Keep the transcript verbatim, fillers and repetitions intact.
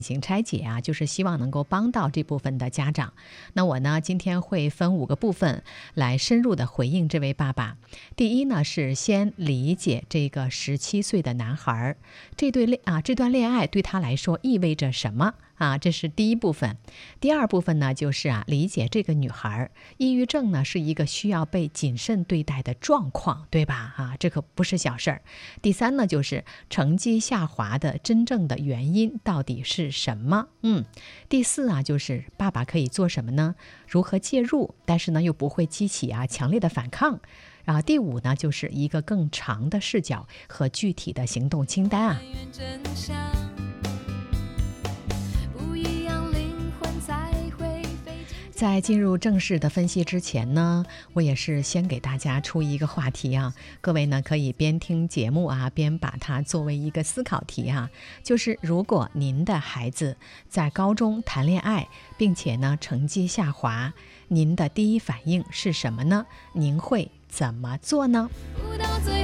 行拆解啊，就是希望能够帮到这部分的家长。那我呢，今天会分五个部分来深入的回应这位爸爸。第一呢，是先理解这个十七岁的男孩，这对恋啊这段恋爱对他来说意味着什么啊？这是第一部分。第二部分呢，就是啊理解这个女孩，抑郁症呢是一个需要被谨慎对待的状况，对吧？啊，这可不是小事儿。第三呢，就是成绩下滑的真正的原因到底是什么？嗯，第四啊，就是爸爸可以做什么呢？如何介入，但是呢又不会激起啊强烈的反抗。然后第五呢，就是一个更长的视角和具体的行动清单啊。在进入正式的分析之前呢，我也是先给大家出一个话题啊，各位呢可以边听节目啊，边把它作为一个思考题啊，就是如果您的孩子在高中谈恋爱，并且呢成绩下滑，您的第一反应是什么呢？您会怎么做呢？